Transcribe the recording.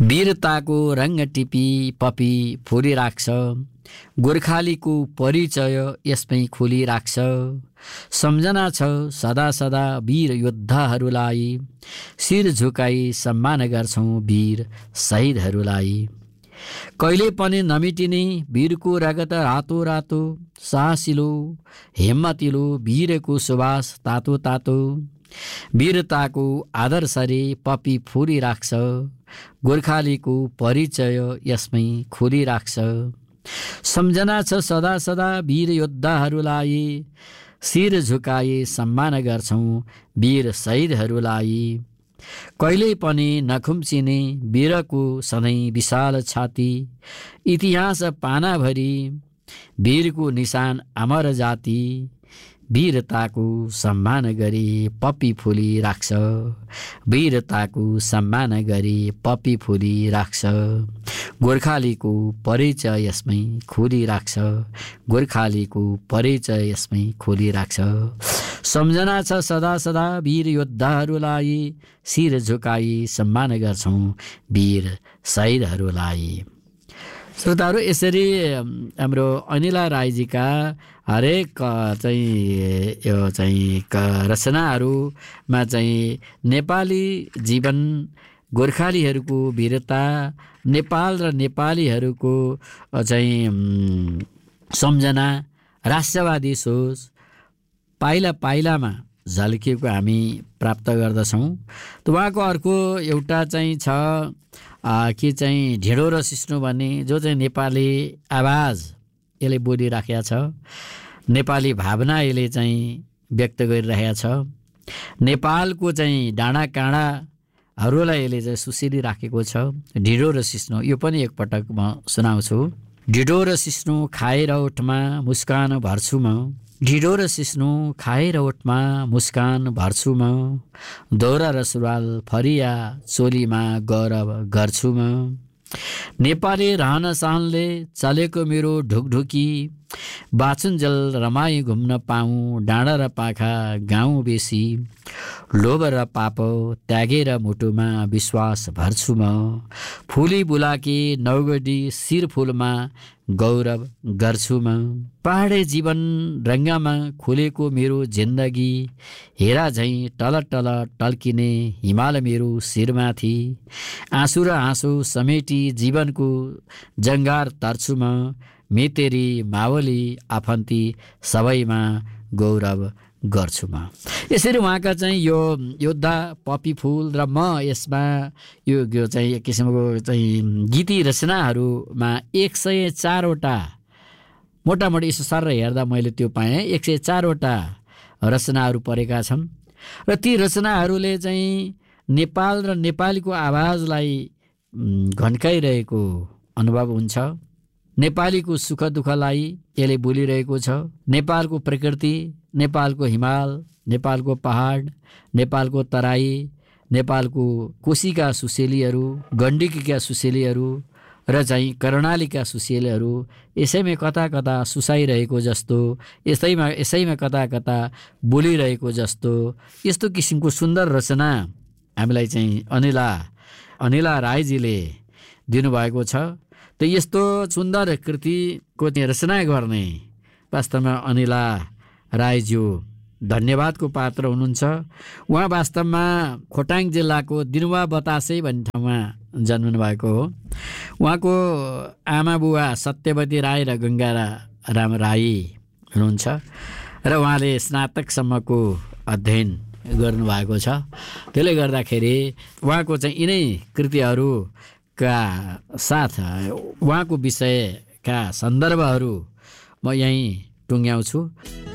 वीरताको रङ्ग टिपी पपी फुलिराख्छ, गोर्खालीको परिचय यसमै खोलिराख्छ। सम्झना छ सदा सदा वीर योद्धाहरूलाई, शिर झुकाई सम्मान गर्छौँ वीर शहीदहरूलाई। कहिले पनि नमिटिने वीरको रगत रातो रातो, साहसिलो हिम्मतिलो वीरको सुवास तातो तातो। वीरताको आदर्शले पपी फुलिराख्छ, गोर्खालीको परिचय यसमै खोलिराख्छ। सम्झना छ सदा सदा वीर योद्धाहरूलाई, शिर झुकाए सम्मान गर्छौँ वीर शहीदहरूलाई। कहिल्यै पनि नखुम्चिने वीरको सधैँ विशाल छाती, इतिहास पानाभरि वीरको निशान अमर जाति। वीरताको सम्मान गरी पपी फुलिराख्छ, वीरताको सम्मान गरी पपी फुलिराख्छ। गोर्खालीको परिचय यसमै खोलिराख्छ, गोर्खालीको परिचय यसमै खोलिराख्छ। सम्झना छ सदा सदा वीर योद्धाहरूलाई, शिर झुकाई सम्मान गर्छौँ वीर शहीदहरूलाई। श्रोताहरू, यसरी हाम्रो अनिला राईजीका हरेक रचनाहरूमा चाहिँ नेपाली जीवन, गोर्खालीहरूको वीरता, नेपाल र नेपालीहरूको चाहिँ सम्झना, राष्ट्रवादी सोच पाइला पाइलामा झल्किएको हामी प्राप्त गर्दछौँ। त उहाँको अर्को एउटा चाहिँ छ कि चाहिँ ढिँडो र सिस्नो भन्ने, जो चाहिँ नेपाली आवाज यसले बोलिराखेको छ, नेपाली भावना यसले चाहिँ व्यक्त गरिरहेको छ। नेपालको चाहिँ डाँडा काँडाहरूलाई यसले चाहिँ सुसिलिराखेको छ। ढिँडो र सिस्नो यो पनि एकपटक म सुनाउँछु। ढिँडो र सिस्नो खाएर ओठमा मुस्कान भर्छु म, ढिँडो र सिस्नो खाएर ओठमा मुस्कान भर्छु म, दौरा र सुरुवाल फरिया चोलीमा गौरव गर्छु म। नेपाली रहन सहनले चलेको मेरो ढुकढुकी, बाचुन्जेल रमाई घुम्न पाऊँ डाँडा र पाखा गाउँ बेसी। लोभ र पाप त्यागेर मुटुमा विश्वास भर्छु म, फुली बुलाकी नौगडी शिर फुलमा गौरव गर्छु म। पहाडे जीवन रङ्गमा खुलेको मेरो जिन्दगी, हेरा झैँ टल टल टल्किने हिमाल मेरो शिरमाथि। आँसु र हाँसो समेटी जीवनको जङ्गार तर्छु म, मेतेरी मावली आफन्ती सबैमा गौरव गर्छु म। यसरी उहाँका चाहिँ यो योद्धा पपी फुल र म यसमा यो चाहिँ एक किसिमको चाहिँ गीती रचनाहरूमा 104वटा मोटामोटी यसो सर हेर्दा मैले त्यो पाएँ 104वटा रचनाहरू परेका छन्। र ती रचनाहरूले चाहिँ नेपाल र नेपालीको आवाजलाई घन्काइरहेको अनुभव हुन्छ। नेपालीको सुख दुःखलाई यसले बोलिरहेको छ। नेपालको प्रकृति, नेपालको हिमाल, नेपालको पहाड, नेपालको तराई, नेपालको कोशीका सुसेलीहरू, गण्डकीका सुसेलीहरू र चाहिँ कर्णालीका सुसेलीहरू यसैमा कता कता सुसाइरहेको जस्तो, यसैमा कता कता बोलिरहेको जस्तो, यस्तो किसिमको सुन्दर रचना हामीलाई चाहिँ अनिला राईजीले दिनुभएको छ। त यस्तो सुन्दर कृतिको रचना गर्ने वास्तवमा अनिला राईज्यू धन्यवादको पात्र हुनुहुन्छ। उहाँ वास्तवमा खोटाङ जिल्लाको दिनुवा बतासे भन्ने ठाउँमा जन्मनु भएको हो। उहाँको आमा बुवा सत्यवती राई र गङ्गा राम राई हुनुहुन्छ र उहाँले स्नातकसम्मको अध्ययन गर्नुभएको छ। त्यसले गर्दाखेरि उहाँको चाहिँ यिनै कृतिहरूका साथ उहाँको विषयका सन्दर्भहरू म यहीँ टुङ्ग्याउँछु।